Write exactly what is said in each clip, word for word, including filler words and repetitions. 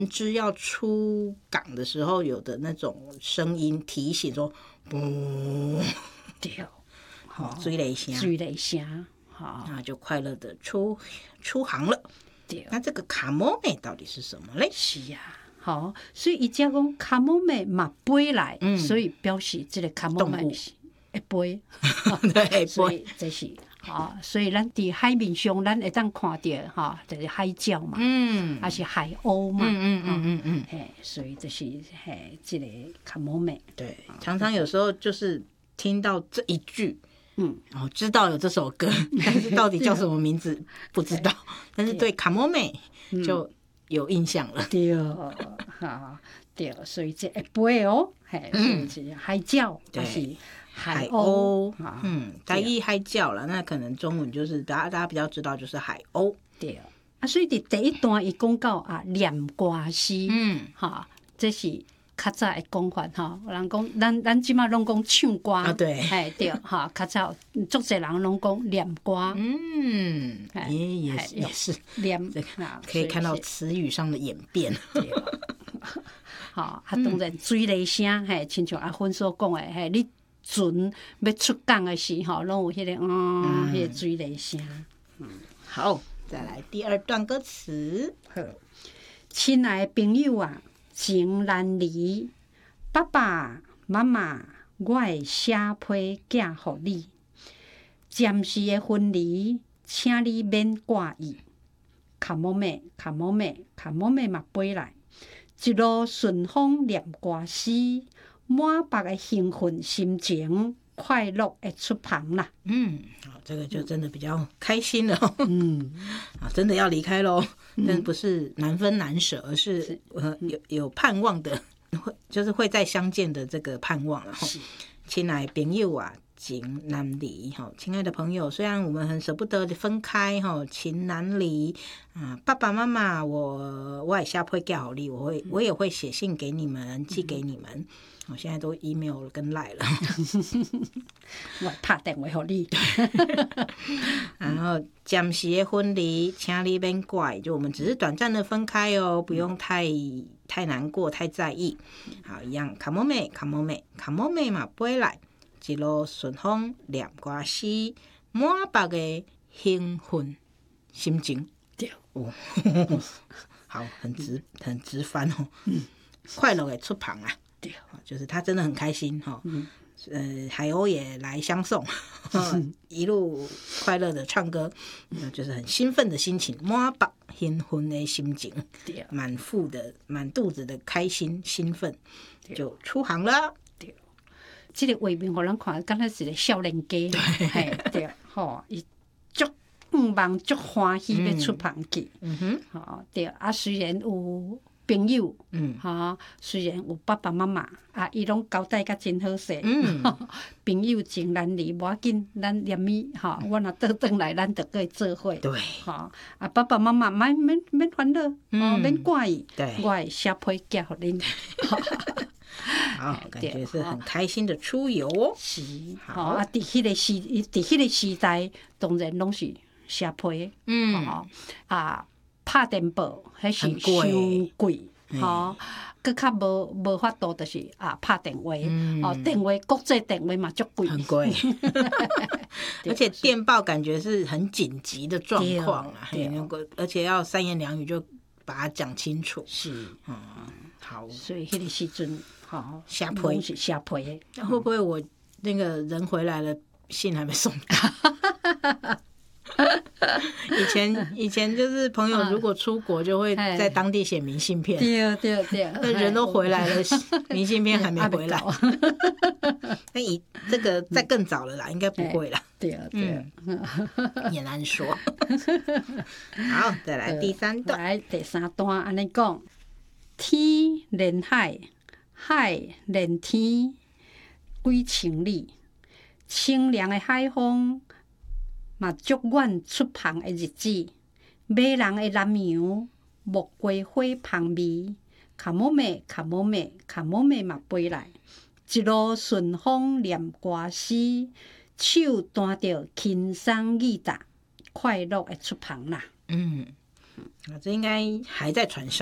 只要出港的时候有的那种声音提醒说，嘣， 对， 好，追雷声， 追雷声，好， 那就快乐的出出航了。 对， 那这个卡莫美到底是什么嘞？ 是呀、啊。好，所以伊只讲卡莫美嘛飞来、嗯，所以表示这个卡莫美是会飞， 对， 所以这是啊，所以咱伫海面上，咱会当看到哈，就是海鸟嘛，嗯，还是海鸥嘛， 嗯嗯嗯嗯嗯， 嘿，所以就是嘿，这个卡莫美， 对，常常有时候就是听到这一句。嗯，哦，知道有这首歌，但是到底叫什么名字不知道。但是对卡莫美就有印象了。 对，哈，对，所以这会飞哦，嘿，所以是海鸟，还是海鸥， 嗯，台语海鸟啦，那可能中文就是大家大家比较知道就是海鸥。 对，啊，所以伫第一段伊讲到啊念歌诗，嗯，哈，这是。较早的讲法吼，人讲咱咱即马拢讲唱歌啊， 对， 哎对哈，较早足侪人拢讲念歌， 嗯，也也是也是念， 可以看到词语上的演变。 好，啊，当然水雷声，嘿，亲像阿芬所讲的，嘿，你船要出港的时候，拢有迄个嗯，迄个水雷声。 嗯，好，再来第二段歌词。 好，亲爱的朋友啊。情难离，爸爸妈妈，我会写批寄予你。暂时的分离，请你免挂意。卡莫妹，卡莫妹，卡莫妹嘛飞来，一路顺风念歌诗，满腹的兴奋心情，快乐的出航啦。 嗯，好，这个就真的比较开心了。嗯，啊，真的要离开喽。但不是难分难舍，而是呃有有盼望的，会就是会再相见的这个盼望了。亲爱的朋友啊，情难离哈，亲爱的朋友，虽然我们很舍不得分开哈，情难离啊，爸爸妈妈，我我也下会寄好你，我会我也会写信给你们，寄给你们。我现在都 email 跟 line 了， 我拍电话给你。 然后暂时的分离，请你免怪，就我们只是短暂的分开哦，不用太太难过，太在意。好，一样，卡莫妹，卡莫妹，卡莫妹嘛，飞来，一路顺风念歌诗，满腹的兴奋心情。 对， 哦，好，很直，很直翻哦。嗯，快乐的出航啊。对，就是他真的很开心哈，嗯、呃，海鸥也来相送，一路快乐的唱歌，就是很兴奋的心情，满腹兴奋的心情，满腹的满肚子的开心兴奋，就出航了。 对，这个画面互人看，敢若是个少年家，嘿，对，吼，伊足盼望、足欢喜要出航去，嗯哼，吼，对，啊，虽然有。朋友，嗯，哈，虽然有爸爸妈妈，啊，伊拢交代甲真好势，嗯，朋友情难离，无要紧，咱念咪，哈，我若倒转来，咱就可以做伙， 对， 哈，啊，爸爸妈妈，免免免烦恼，哦，免怪伊，对，我会写批寄互恁， 好，感觉是很开心的出游哦， 是，好啊，伫迄个时，伫迄个时代，当然拢是写批，嗯，啊。拍电报迄是伤贵，吼，佮较无无法度，就是啊拍电话，哦，电话国际电话嘛足贵， 很贵，而且电报感觉是很紧急的状况啊，而且要三言两语就把它讲清楚， 是，嗯， 好， 所以迄个时阵，吼， 写批是写批， 那会不会我那个人回来了，信还没送到？以前以前就是朋友如果出国就会在当地写明信片， 对对对， 那人都回来了，明信片还没回来。那以这个再更早了啦，应该不会啦。 对对， 也难说。好，再来第三段。 来第三段，安尼讲：天连海，海连天，几千里，清凉的海风。嘛，足远出航的日子，马人的南洋，木瓜花香味，卡莫妹，卡莫妹，卡莫妹嘛飞来，一路顺风念歌诗，手弹着轻松吉他，快乐的出航啦。 嗯，啊，这应该还在船上。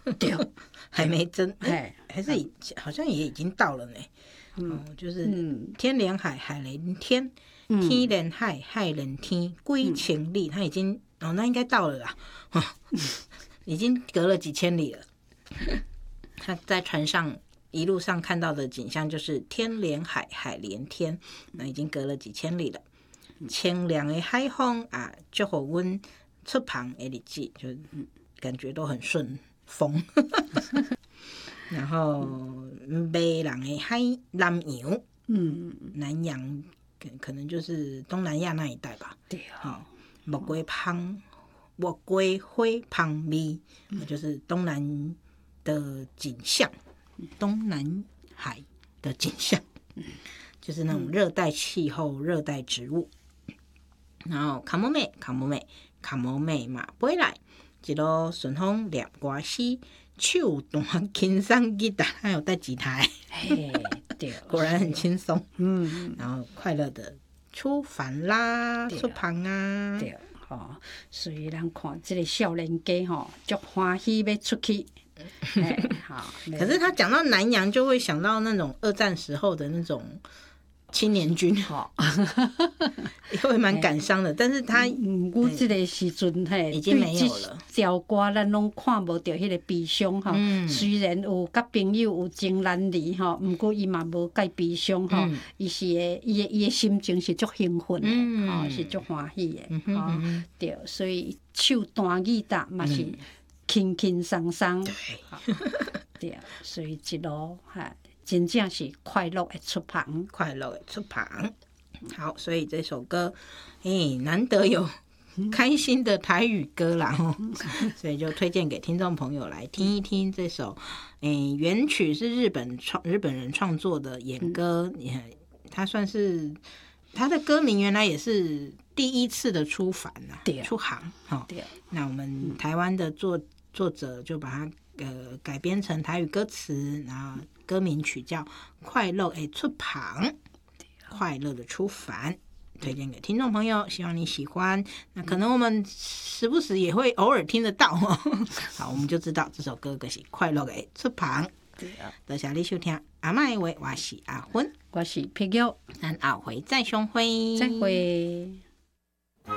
对， 还没真， 哎， 还是已好像也已经到了呢。嗯，就是天连海，海连天，天连海，海连天，归情里，它已经哦，那应该到了啦，哦、已经隔了几千里了。他在船上一路上看到的景象就是天连海，海连天，那已经隔了几千里了。清凉的海风啊，就好阮出航的日子，就感觉都很顺风。然后北人的海南洋，嗯，南洋可能就是东南亚那一带吧。 对啊， 木龟芳，木龟花芳味，就是东南的景象，东南海的景象，就是那种热带气候、热带植物。然后卡摩妹，卡摩妹，卡摩妹嘛，飞来一路顺风念歌诗，手弹轻松吉他，还有带吉他， 嘿，对， 果然很轻松。 嗯， 然后快乐的出帆啦，出航啊， 对，吼、哦，所以咱看这个少年家吼，足欢喜要出去。哎，好。 可是他讲到南洋，就会想到那种二战时候的那种青年军， 好， 也会蛮感伤的。但是他， 嗯，我这个时阵嘿， 已经没有了。 条歌咱拢看无到迄个悲伤吼。嗯、虽然有甲朋友有情难离吼，毋过伊嘛无介悲伤吼。伊、嗯、是诶，伊诶伊诶心情是足兴奋诶，吼、嗯，是足欢喜诶，吼、嗯嗯。对，所以手弹吉他嘛是轻轻松松。对，对，所以一路哈。真正是快乐的出航， 快乐的出航。好，所以这首歌，哎、欸，难得有开心的台语歌啦，哦，所以就推荐给听众朋友来听一听这首。哎、欸，原曲是日本创日本人创作的演歌，也、嗯、他算是他的歌名原来也是第一次的出帆啊，出航。好，那我们台湾的作作者就把它呃改编成台语歌词，然后。歌名曲叫《快乐的出航》，快乐的出帆，推荐给听众朋友，希望你喜欢。那可能我们时不时也会偶尔听得到哦。好，我们就知道这首歌就是《快乐的出航》。多谢你收听，阿嬷的话，我是阿芬， 我是皮玉， 咱后回再相会， 再会。